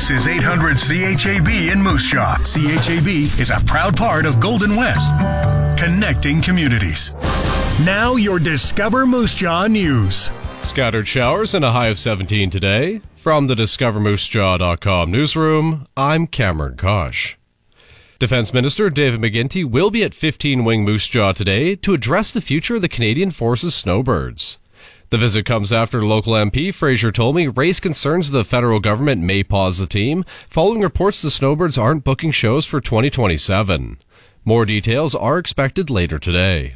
This is 800 CHAB in Moose Jaw. CHAB is a proud part of Golden West, connecting communities. Now your Discover Moose Jaw news. Scattered showers and a high of 17 today. From the DiscoverMooseJaw.com newsroom, I'm Cameron Kosh. Defense Minister David McGuinty will be at 15 Wing Moose Jaw today to address the future of the Canadian Forces snowbirds. The visit comes after local MP Fraser Tolmie raised concerns the federal government may pause the team, following reports the snowbirds aren't booking shows for 2027. More details are expected later today.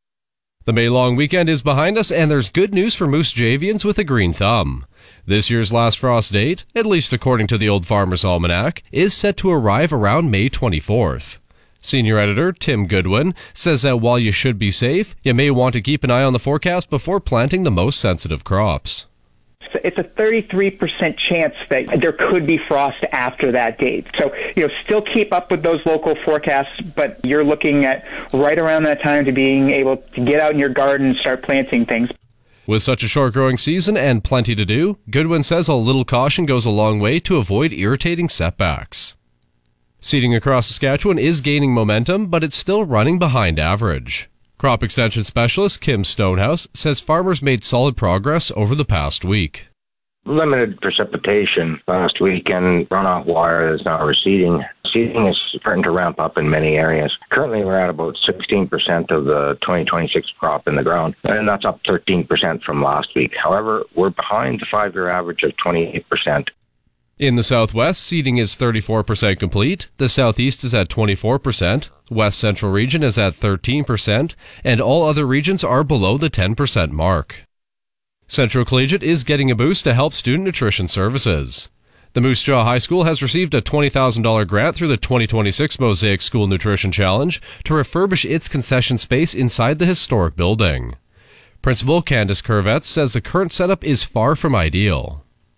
The May long weekend is behind us, and there's good news for Moose Javians with a green thumb. This year's last frost date, at least according to the Old Farmer's Almanac, is set to arrive around May 24th. Senior editor Tim Goodwin says that while you should be safe, you may want to keep an eye on the forecast before planting the most sensitive crops. It's a 33% chance that there could be frost after that date. So, still keep up with those local forecasts, but you're looking at right around that time to being able to get out in your garden and start planting things. With such a short growing season and plenty to do, Goodwin says a little caution goes a long way to avoid irritating setbacks. Seeding across Saskatchewan is gaining momentum, but it's still running behind average. Crop extension specialist Kim Stonehouse says farmers made solid progress over the past week. Limited precipitation last week and runoff water is now receding. Seeding is starting to ramp up in many areas. Currently, we're at about 16% of the 2026 crop in the ground, and that's up 13% from last week. However, we're behind the 5-year average of 28%. In the southwest, seeding is 34% complete, the southeast is at 24%, west central region is at 13%, and all other regions are below the 10% mark. Central Collegiate is getting a boost to help student nutrition services. The Moose Jaw High School has received a $20,000 grant through the 2026 Mosaic School Nutrition Challenge to refurbish its concession space inside the historic building. Principal Candace Curvetz says the current setup is far from ideal.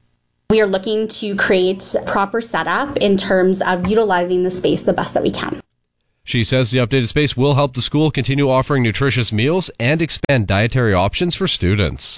We are looking to create proper setup in terms of utilizing the space the best that we can. She says the updated space will help the school continue offering nutritious meals and expand dietary options for students.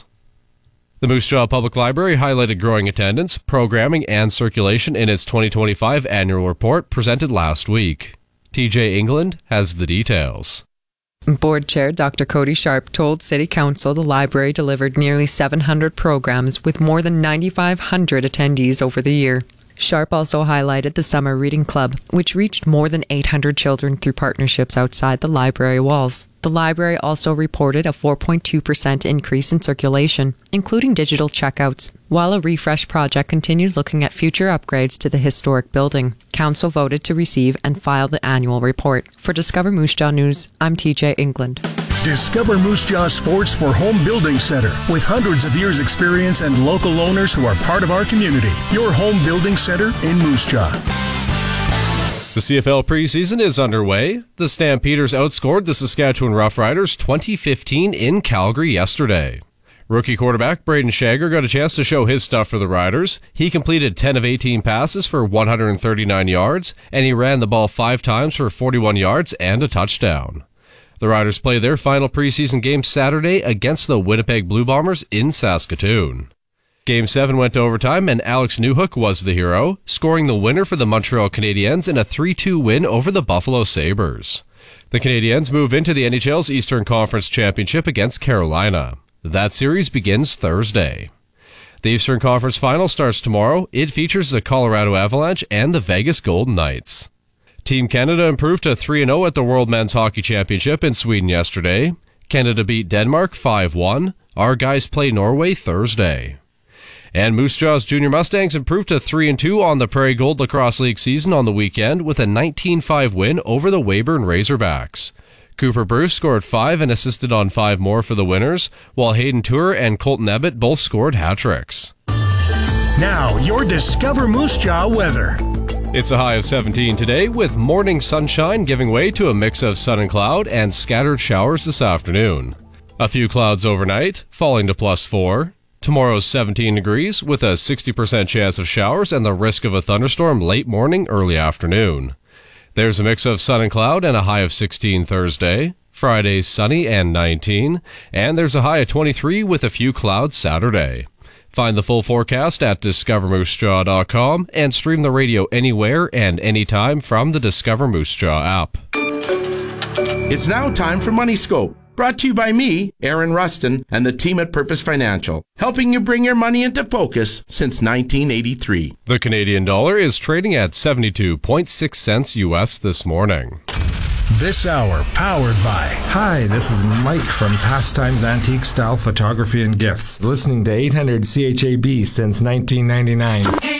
The Moose Jaw Public Library highlighted growing attendance, programming, and circulation in its 2025 annual report presented last week. TJ England has the details. Board Chair Dr. Cody Sharp told City Council the library delivered nearly 700 programs with more than 9,500 attendees over the year. Sharp also highlighted the Summer Reading Club, which reached more than 800 children through partnerships outside the library walls. The library also reported a 4.2% increase in circulation, including digital checkouts, while a refresh project continues looking at future upgrades to the historic building. Council voted to receive and file the annual report. For Discover Moose Jaw News, I'm TJ England. Discover Moose Jaw Sports for Home Building Center. With hundreds of years' experience and local owners who are part of our community. Your home building center in Moose Jaw. The CFL preseason is underway. The Stampeders outscored the Saskatchewan Roughriders 20-15 in Calgary yesterday. Rookie quarterback Braden Shager got a chance to show his stuff for the Riders. He completed 10 of 18 passes for 139 yards, and he ran the ball 5 times for 41 yards and a touchdown. The Riders play their final preseason game Saturday against the Winnipeg Blue Bombers in Saskatoon. Game 7 went to overtime, and Alex Newhook was the hero, scoring the winner for the Montreal Canadiens in a 3-2 win over the Buffalo Sabres. The Canadiens move into the NHL's Eastern Conference Championship against Carolina. That series begins Thursday. The Eastern Conference Final starts tomorrow. It features the Colorado Avalanche and the Vegas Golden Knights. Team Canada improved to 3-0 at the World Men's Hockey Championship in Sweden yesterday. Canada beat Denmark 5-1. Our guys play Norway Thursday. And Moose Jaw's Junior Mustangs improved to 3-2 on the Prairie Gold Lacrosse League season on the weekend with a 19-5 win over the Weyburn Razorbacks. Cooper Bruce scored 5 and assisted on 5 more for the winners, while Hayden Tour and Colton Ebbett both scored hat-tricks. Now, your Discover Moose Jaw weather. It's a high of 17 today, with morning sunshine giving way to a mix of sun and cloud and scattered showers this afternoon. A few clouds overnight, falling to +4. Tomorrow's 17 degrees, with a 60% chance of showers and the risk of a thunderstorm late morning, early afternoon. There's a mix of sun and cloud and a high of 16 Thursday. Friday's sunny and 19. And there's a high of 23 with a few clouds Saturday. Find the full forecast at discovermoosejaw.com and stream the radio anywhere and anytime from the Discover Moose Jaw app. It's now time for Money Scope, brought to you by me, Aaron Rustin, and the team at Purpose Financial, helping you bring your money into focus since 1983. The Canadian dollar is trading at 72.6 cents U.S. this morning. This hour powered by... Hi, this is Mike from Pastimes Antique Style Photography and Gifts, listening to 800 CHAB since 1999.